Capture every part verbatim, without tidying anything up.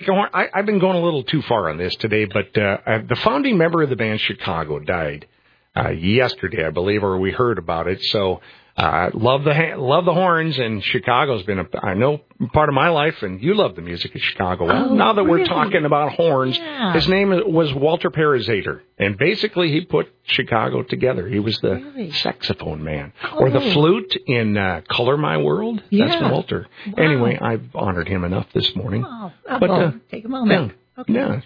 music. I, I've been going a little too far on this today, but uh, uh, the founding member of the band Chicago died uh, yesterday, I believe, or we heard about it. So uh, love the ha- love the horns, and Chicago's been, a, I know, part of my life, and you love the music of Chicago. Well, oh, now that really? we're talking about horns, yeah. his name was Walter Parazater, and basically he put Chicago together. He was the really? saxophone man, oh. or the flute in uh, Color My World. Yeah. That's Walter. Wow. Anyway, I've honored him enough this morning. Oh, oh, but well, uh, take a moment. Yeah. Okay. Yeah,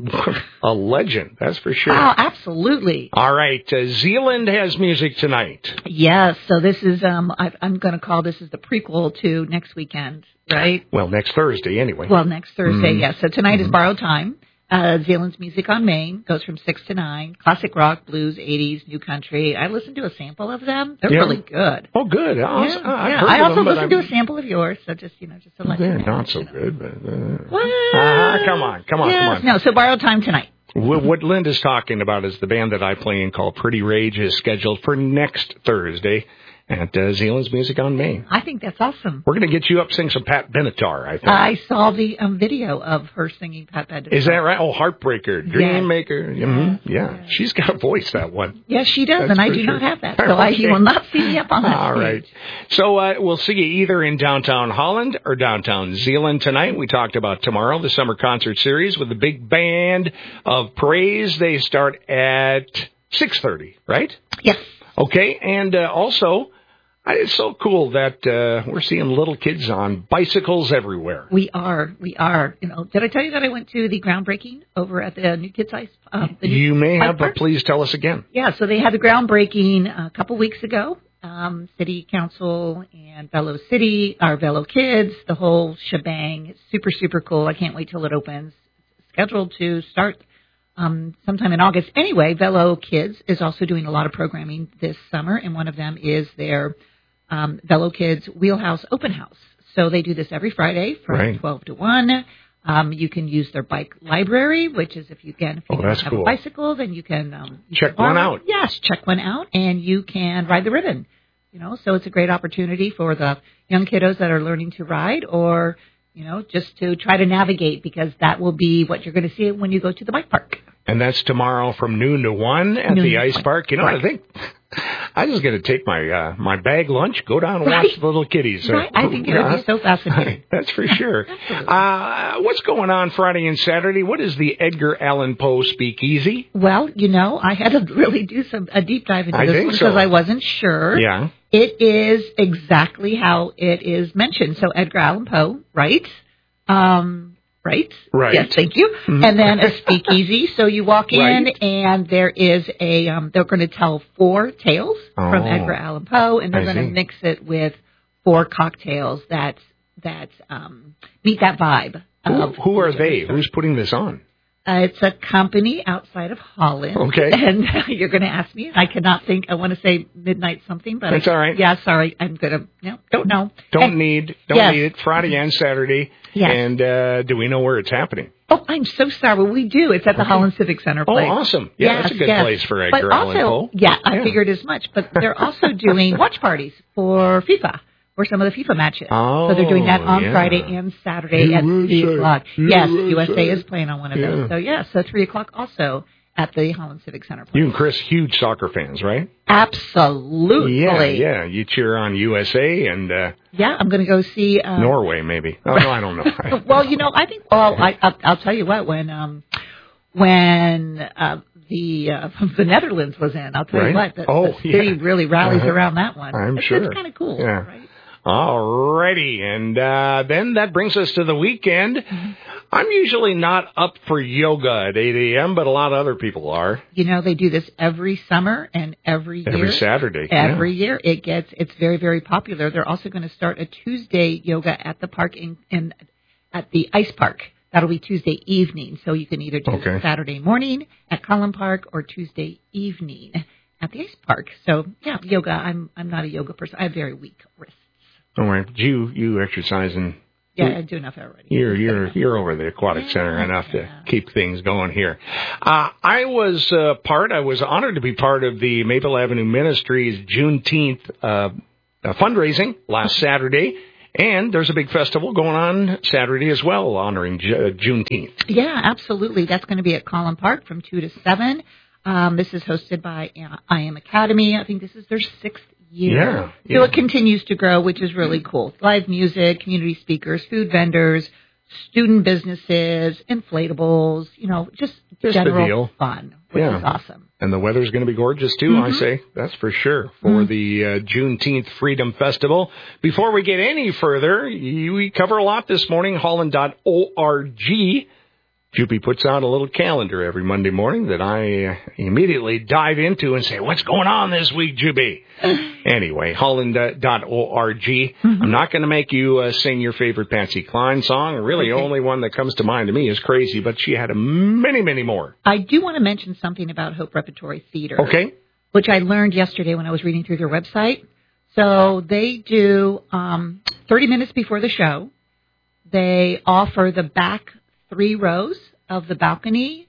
a legend, that's for sure. Oh, absolutely. All right, uh, Zealand has music tonight. Yes, so this is, um, I, I'm going to call this is the prequel to next weekend, right? Well, next Thursday, anyway. Well, next Thursday, mm-hmm. yes. So tonight mm-hmm. is Borrowed Time. Uh, Zealand's Music on Main goes from six to nine. Classic rock, blues, eighties, new country. I listened to a sample of them. They're yeah. really good. Oh, good. Yeah, I, yeah. I also them, listened to I'm... a sample of yours, so just, you know, just to let They're you know. not so you know. good. But, uh... What? Uh, come on, come on, yes. come on. No, so Borrowed Time tonight. What Linda's talking about is the band that I play in called Pretty Rage is scheduled for next Thursday at uh, Zealand's Music on Main. I think that's awesome. We're going to get you up sing some Pat Benatar, I think. I saw the um, video of her singing Pat Benatar. Is that right? Oh, Heartbreaker, Dreammaker. Yes. Mm-hmm. Yeah. Yes. She's got a voice, that one. Yes, she does, That's and I do sure. not have that, so okay. I, you will not see me up on that All stage. right. So uh, we'll see you either in downtown Holland or downtown Zealand tonight. We talked about tomorrow, the summer concert series with the big band of praise. They start at six thirty, right? Yes. Okay, and uh, also... It's so cool that uh, we're seeing little kids on bicycles everywhere. We are, we are. You know, did I tell you that I went to the groundbreaking over at the New Kids Ice? Uh, the New you may have, Park? but please tell us again. Yeah, so they had the groundbreaking a couple weeks ago. Um, City Council and Velo City, our Velo Kids, the whole shebang. It's super, super cool. I can't wait till it opens. It's scheduled to start um, sometime in August. Anyway, Velo Kids is also doing a lot of programming this summer, and one of them is their Um, Velo Kids Wheelhouse Open House. So they do this every Friday from right. twelve to one. Um, you can use their bike library, which is if you again if you oh, don't have cool. a bicycle, then you can um, you check can one out. Yes, check one out, and you can ride the ribbon. You know, so it's a great opportunity for the young kiddos that are learning to ride, or you know, just to try to navigate, because that will be what you're going to see when you go to the bike park. And that's tomorrow from noon to one at noon the ice one. park. You know, right. I think I'm just going to take my uh, my bag lunch, go down and right. watch the little kiddies. Right. I think it would be so fascinating. That's for sure. uh, what's going on Friday and Saturday? What is the Edgar Allan Poe Speakeasy? Well, you know, I had to really do some a deep dive into I this think one so. because I wasn't sure. Yeah. It is exactly how it is mentioned. So Edgar Allan Poe, right? Um, right? Right. Yes, thank you. Mm-hmm. And then a speakeasy. So you walk in right. and there is a, um, they're going to tell four tales oh, from Edgar Allan Poe, and they're I going to see. mix it with four cocktails that, that, um, meet that vibe. Who, of who are they? story. Who's putting this on? Uh, it's a company outside of Holland. Okay. And you're going to ask me. I cannot think. I want to say Midnight something, but That's I, all right. Yeah, sorry. I'm going to. No, don't know. Don't and, need. Don't yes. need it. Friday and Saturday. Yes. And uh, do we know where it's happening? Oh, I'm so sorry. Well, we do. It's at the okay. Holland Civic Center Oh, place. awesome. Yeah, yes, that's a good yes. place for Edgar but Allan also, Poe. Yeah, I yeah. figured as much. But they're also doing watch parties for FIFA. For some of the FIFA matches. Oh, so they're doing that on yeah. Friday and Saturday U S A. at three o'clock. U Yes, S A. U S A is playing on one of yeah. those. So, yeah, so three o'clock also at the Holland Civic Center place. You and Chris, huge soccer fans, right? Absolutely. Yeah, yeah. You cheer on U S A and uh, yeah, I'm going to go see uh, Norway, maybe. Oh, no, I don't know. well, you know, I think. Well, I, I'll, I'll tell you what. When um, when uh, the uh, the Netherlands was in, I'll tell right? you what. The, oh, the city yeah. really rallies uh-huh. around that one. I'm it's, sure. It's kind of cool. Yeah. Right? All righty. And uh, then that brings us to the weekend. Mm-hmm. I'm usually not up for yoga at eight a.m., but a lot of other people are. You know, they do this every summer and every year. Every Saturday. Every yeah. year. It gets, it's very, very popular. They're also going to start a Tuesday yoga at the park in, in at the ice park. That'll be Tuesday evening. So you can either do okay. Saturday morning at Collin Park or Tuesday evening at the ice park. So, yeah, yoga. I'm I'm not a yoga person. I have very weak wrists. All right. You, you exercise and... Yeah, I do enough already. You're you're you're over the aquatic yeah, center enough yeah. to keep things going here. Uh, I was uh, part. I was honored to be part of the Maple Avenue Ministries Juneteenth uh, uh, fundraising last Saturday, And there's a big festival going on Saturday as well, honoring J- Juneteenth. Yeah, absolutely. That's going to be at Collin Park from two to seven. Um, this is hosted by uh, I Am Academy. I think this is their sixth year. Yeah, yeah. So it continues to grow, which is really cool. Live music, community speakers, food vendors, student businesses, inflatables, you know, just, just general the deal. fun, which yeah. is awesome. And the weather's going to be gorgeous, too, Mm-hmm. I say. That's for sure, for Mm-hmm. the uh, Juneteenth Freedom Festival. Before we get any further, we cover a lot this morning, Holland dot org. Juppie puts out a little calendar every Monday morning that I uh, immediately dive into and say, what's going on this week, Juppie? Anyway, Holland dot org. Mm-hmm. I'm not going to make you uh, sing your favorite Patsy Cline song. Really, okay. only one that comes to mind to me is Crazy, but she had a many, many more. I do want to mention something about Hope Repertory Theater. Okay. Which I learned yesterday when I was reading through their website. So they do um, thirty minutes before the show, they offer the back three rows of the balcony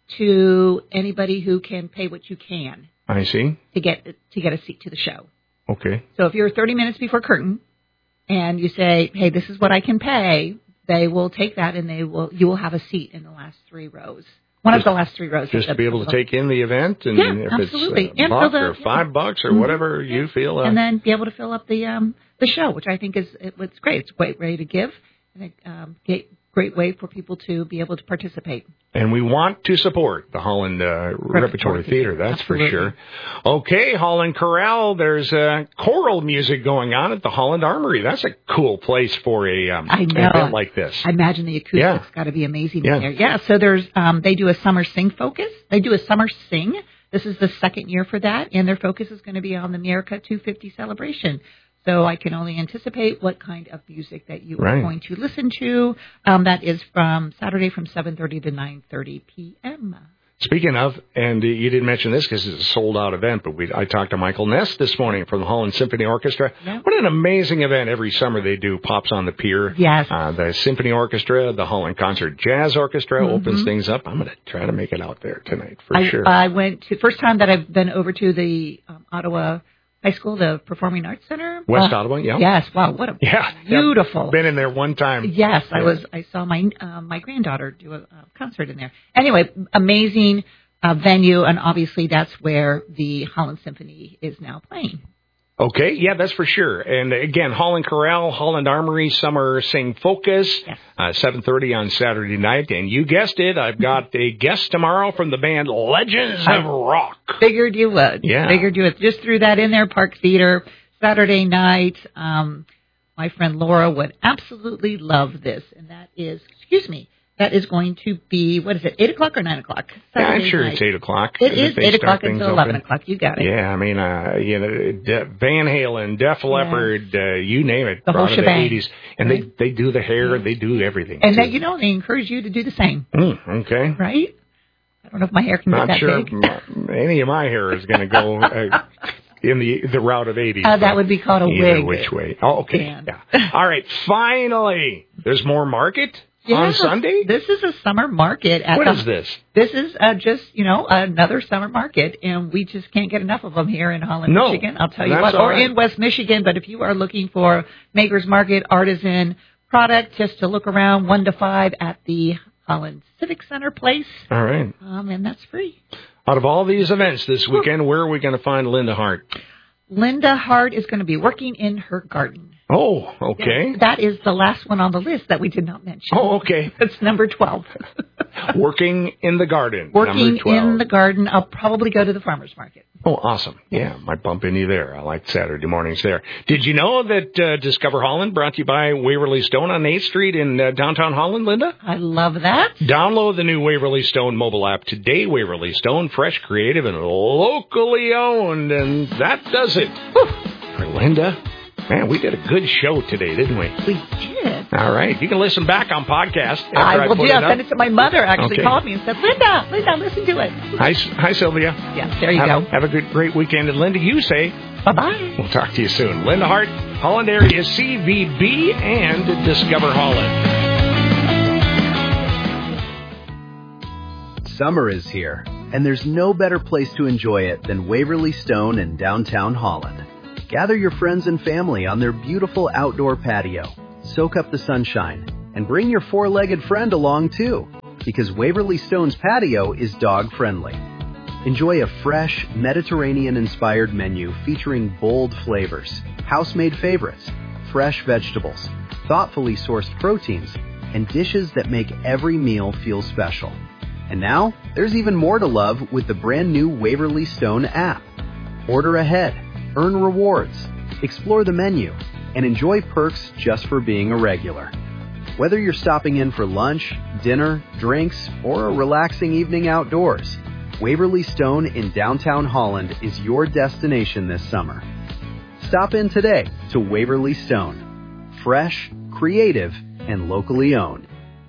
to anybody who can pay what you can. I see. To get to get a seat to the show. Okay. So if you're thirty minutes before curtain and you say, "Hey, this is what I can pay," they will take that and they will you will have a seat in the last three rows. One just, of the last three rows. Just to be able to take in the event, and yeah, if absolutely. it's a and buck the, or five yeah. bucks or mm-hmm. whatever yeah. you feel, uh, and then be able to fill up the um the show, which I think is it, it's great. It's a great way to give, and a um, great great way for people to be able to participate. And we want to support the Holland uh, Repertory, Repertory Theater, that's Absolutely. for sure. Okay, Holland Chorale, there's uh, choral music going on at the Holland Armory. That's a cool place for a um, I know. event like this. I imagine the acoustics yeah. got to be amazing yeah. in there. Yeah, so there's um, they do a summer sing focus. They do a summer sing. This is the second year for that, and their focus is going to be on the America two fifty celebration. So I can only anticipate what kind of music that you right. are going to listen to. Um, that is from Saturday from seven thirty to nine thirty p.m. Speaking of, and you didn't mention this because it's a sold-out event, but we, I talked to Michael Ness this morning from the Holland Symphony Orchestra. Yeah. What an amazing event every summer they do, Pops on the Pier. Yes. Uh, the Symphony Orchestra, the Holland Concert Jazz Orchestra Mm-hmm. opens things up. I'm going to try to make it out there tonight for I, sure. I went to, first time that I've been over to the um, Ottawa High School, the Performing Arts Center. West uh, Ottawa, yeah. Yes, wow, what a yeah, beautiful. Been in there one time. Yes, yeah. I was. I saw my uh, my granddaughter do a, a concert in there. Anyway, amazing uh, venue, and obviously that's where the Holland Symphony is now playing. Okay, yeah, that's for sure. And again, Holland Chorale, Holland Armory, Summer Sing Focus, yes. uh, seven thirty on Saturday night. And you guessed it, I've got a guest tomorrow from the band Legends I of Rock. Figured you would. Yeah. Figured you would. Just threw that in there, Park Theater, Saturday night. Um, my friend Laura would absolutely love this. And that is, excuse me, that is going to be, what is it, eight o'clock or nine o'clock? Yeah, I'm sure night. It's eight o'clock. It is eight o'clock things until eleven open. o'clock. You got it. Yeah, I mean, uh, you know, De- Van Halen, Def Leppard, yes. uh, you name it. The whole shebang. The eighties. And right? they, they do the hair, yeah. they do everything. And too. that, you know, they encourage you to do the same. Mm, okay. Right? I don't know if my hair can Not get that sure big. my, any of my hair is going to go uh, in the the route of eighties. Uh, that would be called a either wig. which way. Oh, okay. And. Yeah. All right. Finally, there's more market yeah, on Sunday? This is a summer market. At what the, is this? This is uh, just, you know, another summer market, and we just can't get enough of them here in Holland, no, Michigan. I'll tell you what. Or right. in West Michigan, but if you are looking for Maker's Market artisan product, just to look around one to five at the Holland Civic Center place. All right. Um, and that's free. Out of all these events this weekend, where are we going to find Linda Hart? Linda Hart is going to be working in her garden. Oh, okay. Yeah, that is the last one on the list that we did not mention. Oh, okay. That's number twelve. Working in the garden. Working number twelve. in the garden. I'll probably go to the farmer's market. Oh, awesome. Yeah, might bump into you there. I like Saturday mornings there. Did you know that uh, Discover Holland brought to you by Waverly Stone on eighth Street in uh, downtown Holland, Linda? I love that. Download the new Waverly Stone mobile app today. Waverly Stone, fresh, creative, and locally owned. And that does it. Whew. For Linda. Man, we did a good show today, didn't we? We did. All right. You can listen back on podcast. After I will I put do. It I'll send it to my mother, actually okay. called me and said, Linda, Linda, listen to it. Hi, hi Sylvia. Yes, there you have, go. Have a good, great weekend. And Linda, you say... Bye-bye. We'll talk to you soon. Linda Hart, Holland Area C V B, and Discover Holland. Summer is here, and there's no better place to enjoy it than Waverly Stone in downtown Holland. Gather your friends and family on their beautiful outdoor patio. Soak up the sunshine and bring your four-legged friend along too, because Waverly Stone's patio is dog-friendly. Enjoy a fresh, Mediterranean-inspired menu featuring bold flavors, house-made favorites, fresh vegetables, thoughtfully sourced proteins, and dishes that make every meal feel special. And now, there's even more to love with the brand new Waverly Stone app. Order ahead, earn rewards, explore the menu, and enjoy perks just for being a regular. Whether you're stopping in for lunch, dinner, drinks, or a relaxing evening outdoors, Waverly Stone in downtown Holland is your destination this summer. Stop in today to Waverly Stone. Fresh, creative, and locally owned.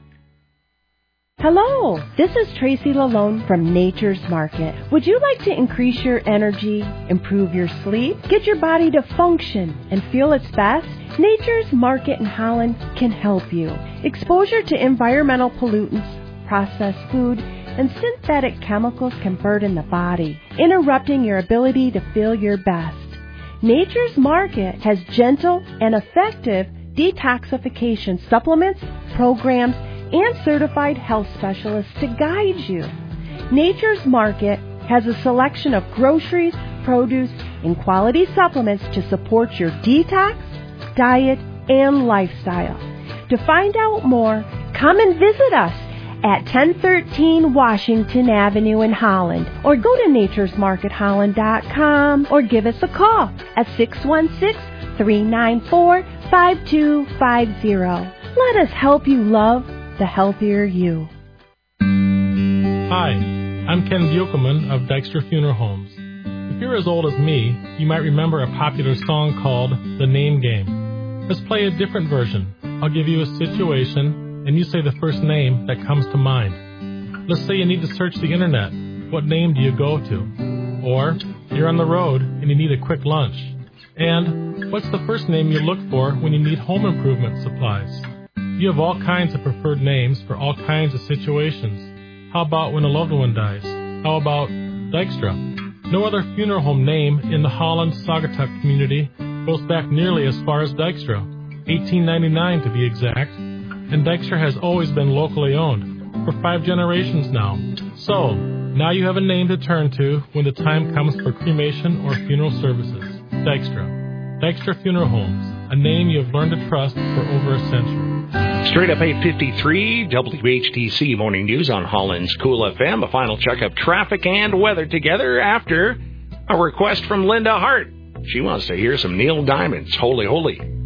Hello, this is Tracy Lalone from Nature's Market. Would you like to increase your energy, improve your sleep, get your body to function and feel its best? Nature's Market in Holland can help you. Exposure to environmental pollutants, processed food, and synthetic chemicals can burden the body, interrupting your ability to feel your best. Nature's Market has gentle and effective detoxification supplements, programs, and certified health specialists to guide you. Nature's Market has a selection of groceries, produce, and quality supplements to support your detox, diet, and lifestyle. To find out more, come and visit us at ten thirteen Washington Avenue in Holland, or go to natures market holland dot com, or give us a call at six one six, three nine four, five two five zero. Let us help you love the healthier you. Hi, I'm Ken Buchelman of Dykstra Funeral Homes. If you're as old as me, you might remember a popular song called The Name Game. Let's play a different version. I'll give you a situation, and you say the first name that comes to mind. Let's say you need to search the internet. What name do you go to? Or you're on the road and you need a quick lunch. And what's the first name you look for when you need home improvement supplies? You have all kinds of preferred names for all kinds of situations. How about when a loved one dies? How about Dykstra? No other funeral home name in the Holland-Saugatuck community goes back nearly as far as Dykstra, eighteen ninety-nine to be exact, and Dykstra has always been locally owned, for five generations now. So, now you have a name to turn to when the time comes for cremation or funeral services. Dykstra. Dykstra Funeral Homes, a name you have learned to trust for over a century. Straight up eight fifty-three, W H T C Morning News on Holland's Cool F M. A final check of traffic and weather together after a request from Linda Hart. She wants to hear some Neil Diamond's Holy Holy.